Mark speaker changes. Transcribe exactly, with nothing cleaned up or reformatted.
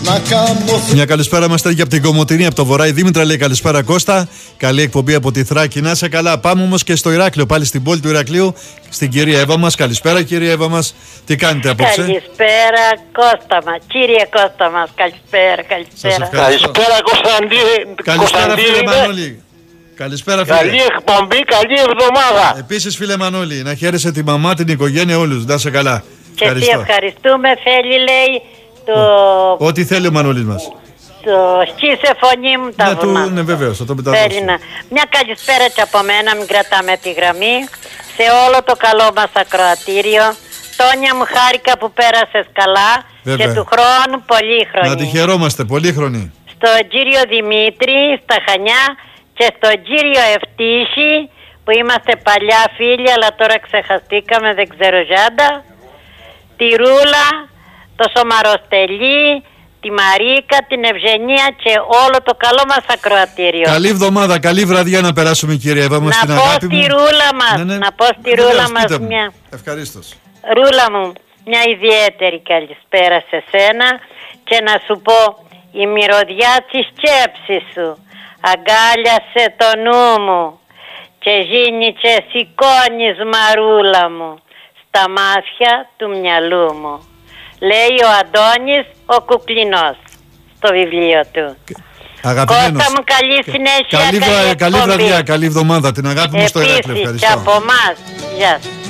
Speaker 1: Μια καλησπέρα μας στέλνει από την Κομοτηνή, από το Βορρά. Η Δήμητρα λέει καλησπέρα Κώστα. Καλή εκπομπή από τη Θράκη. Να σε καλά. Πάμε όμως και στο Ηράκλειο, πάλι στην πόλη του Ηρακλείου, στην κυρία Εύα μας. Καλησπέρα κυρία Εύα μας. Τι κάνετε απόψε?
Speaker 2: Καλησπέρα Κώστα μας. Κύριε Κώστα μας, καλησπέρα, καλησπέρα.
Speaker 3: Καλησπέρα Κωνσταντίνε.
Speaker 1: Καλησπέρα φίλε Μανώλη. Καλησπέρα φίλε.
Speaker 3: Καλή εκπομπή, καλή εβδομάδα.
Speaker 1: Επίσης φίλε Μανώλη, να χαίρεσαι τη μαμά, την οικογένεια, όλους. Να σε καλά.
Speaker 2: Και τι ευχαριστούμε, θέλει λέει το...
Speaker 1: Ό,τι θέλει ο Μανώλης μας.
Speaker 2: Το σκίσε φωνή μου τα
Speaker 1: ναι,
Speaker 2: βουνά.
Speaker 1: Ναι, βεβαίως, θα το μεταδώσω.
Speaker 2: Να... Μια καλησπέρα και από μένα, μην κρατάμε τη γραμμή. Σε όλο το καλό μας ακροατήριο. Τόνια μου, χάρηκα που πέρασες καλά. Βέβαια. Και του χρόνου πολύχρονη.
Speaker 1: Να τη χαιρόμαστε, πολύχρονη.
Speaker 2: Στον κύριο Δημήτρη, στα Χανιά, και στον κύριο Ευτύχη, που είμαστε παλιά φίλοι, αλλά τώρα ξεχαστήκαμε, δεν ξέρω Ζάντα. Τη Ρούλα, το Σωμαροστελή, τη Μαρίκα, την Ευγενία και όλο το καλό μας ακροατήριο.
Speaker 1: Καλή εβδομάδα, καλή βραδιά να περάσουμε κυρία Εύα μας, στην αγάπη μου.
Speaker 2: Να πω στη Ρούλα μας, ναι, ναι. να πω στη Ρούλα μας μια...
Speaker 1: Ευχαρίστως.
Speaker 2: Ρούλα μου, μια ιδιαίτερη καλησπέρα σε σένα και να σου πω η μυρωδιά της σκέψης σου αγκάλιασε το νου μου και γίνει και σηκώνεις μαρούλα μου στα μάτια του μυαλού μου. Λέει ο Αντώνης ο Κουκλινός στο βιβλίο του.
Speaker 1: Αγαπημένος.
Speaker 2: Κώστα μου, καλή συνέχεια.
Speaker 1: Καλή, καλή, καλή βραδιά, καλή εβδομάδα. Την αγάπη μου στο Ηράκλειο.
Speaker 2: Επίσης και από εμάς. Γεια σας.